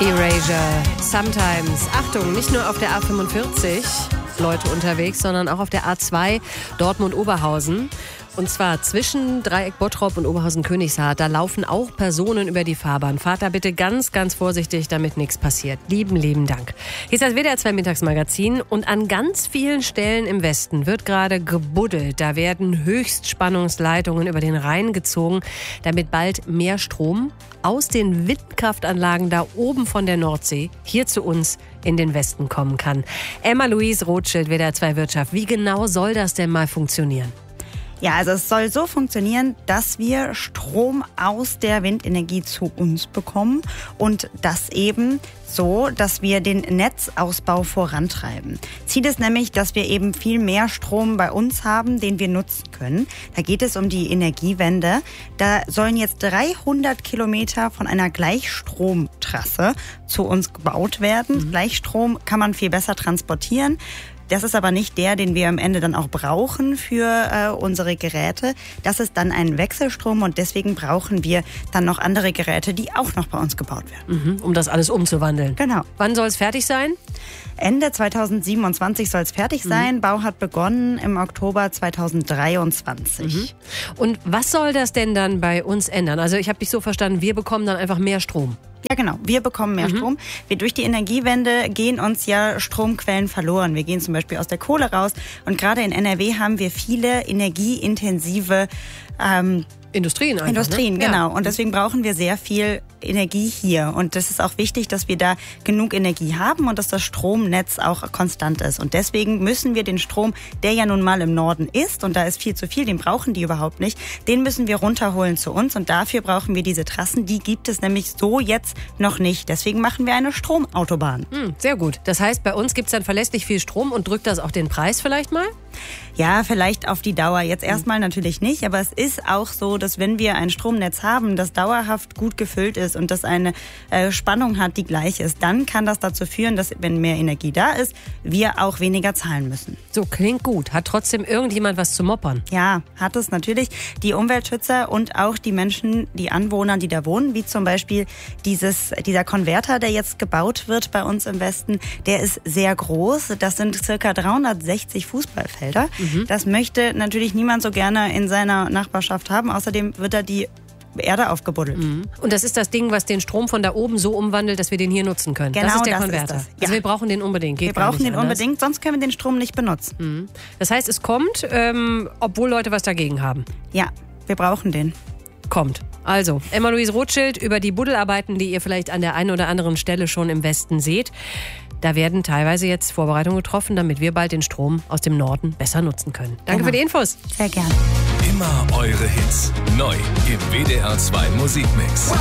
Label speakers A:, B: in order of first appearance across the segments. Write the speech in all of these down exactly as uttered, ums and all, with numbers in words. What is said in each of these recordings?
A: Erasure, Sometimes. Achtung, nicht nur auf der A fünfundvierzig Leute unterwegs, sondern auch auf der A zwei Dortmund-Oberhausen. Und zwar zwischen Dreieck Bottrop und Oberhausen-Königshardt. Da laufen auch Personen über die Fahrbahn. Fahrt da bitte ganz, ganz vorsichtig, damit nichts passiert. Lieben, lieben Dank. Hier ist das W D R zwei Mittagsmagazin. Und an ganz vielen Stellen im Westen wird gerade gebuddelt. Da werden Höchstspannungsleitungen über den Rhein gezogen, damit bald mehr Strom aus den Windkraftanlagen da oben von der Nordsee hier zu uns in den Westen kommen kann. Emma-Louise Rothschild, W D R zwei Wirtschaft. Wie genau soll das denn mal funktionieren?
B: Ja, also es soll so funktionieren, dass wir Strom aus der Windenergie zu uns bekommen und das eben so, dass wir den Netzausbau vorantreiben. Ziel ist nämlich, dass wir eben viel mehr Strom bei uns haben, den wir nutzen können. Da geht es um die Energiewende. Da sollen jetzt dreihundert Kilometer von einer Gleichstromtrasse zu uns gebaut werden. Mhm. Gleichstrom kann man viel besser transportieren. Das ist aber nicht der, den wir am Ende dann auch brauchen für äh, unsere Geräte. Das ist dann ein Wechselstrom und deswegen brauchen wir dann noch andere Geräte, die auch noch bei uns gebaut werden.
A: Mhm, um das alles umzuwandeln.
B: Genau.
A: Wann soll es fertig sein?
B: Ende zweitausendsiebenundzwanzig soll es fertig sein. Mhm. Bau hat begonnen im Oktober zweitausenddreiundzwanzig.
A: Mhm. Und was soll das denn dann bei uns ändern? Also ich habe dich so verstanden, wir bekommen dann einfach mehr Strom.
B: Ja, genau. Wir bekommen mehr mhm. Strom. Wir durch die Energiewende gehen uns ja Stromquellen verloren. Wir gehen zum Beispiel aus der Kohle raus. Und gerade in N R W haben wir viele energieintensive ähm,
A: Industrien einfach,
B: Industrien,
A: ne?
B: genau.
A: Ja.
B: Und deswegen brauchen wir sehr viel Energie hier. Und das ist auch wichtig, dass wir da genug Energie haben und dass das Stromnetz auch konstant ist. Und deswegen müssen wir den Strom, der ja nun mal im Norden ist, und da ist viel zu viel, den brauchen die überhaupt nicht, den müssen wir runterholen zu uns. Und dafür brauchen wir diese Trassen. Die gibt es nämlich so jetzt noch nicht. Deswegen machen wir eine Stromautobahn.
A: Hm, sehr gut. Das heißt, bei uns gibt es dann verlässlich viel Strom und drückt das auch den Preis vielleicht mal?
B: Ja, vielleicht auf die Dauer. Jetzt erstmal natürlich nicht, aber es ist auch so, dass wenn wir ein Stromnetz haben, das dauerhaft gut gefüllt ist und das eine äh, Spannung hat, die gleich ist, dann kann das dazu führen, dass, wenn mehr Energie da ist, wir auch weniger zahlen müssen.
A: So, klingt gut. Hat trotzdem irgendjemand was zu moppern?
B: Ja, hat es natürlich. Die Umweltschützer und auch die Menschen, die Anwohner, die da wohnen, wie zum Beispiel dieses, dieser Konverter, der jetzt gebaut wird bei uns im Westen, der ist sehr groß. Das sind circa dreihundertsechzig Fußballfelder. Mhm. Das möchte natürlich niemand so gerne in seiner Nachbarschaft haben. Außerdem wird da die Erde aufgebuddelt.
A: Mhm. Und das ist das Ding, was den Strom von da oben so umwandelt, dass wir den hier nutzen können.
B: Genau,
A: das ist der
B: das
A: Konverter.
B: ist das. Ja.
A: Also wir brauchen den unbedingt. Geht
B: wir brauchen den
A: anders.
B: unbedingt, sonst können wir den Strom nicht benutzen.
A: Mhm. Das heißt, es kommt, ähm, obwohl Leute was dagegen haben.
B: Ja, wir brauchen den.
A: Kommt. Also, Emma-Louise Rothschild über die Buddelarbeiten, die ihr vielleicht an der einen oder anderen Stelle schon im Westen seht. Da werden teilweise jetzt Vorbereitungen getroffen, damit wir bald den Strom aus dem Norden besser nutzen können. Danke
B: genau.
A: für die Infos.
B: Sehr gerne.
C: Immer eure Hits. Neu im W D R zwei Musikmix.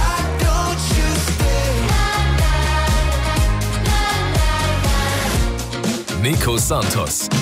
C: Nico Santos.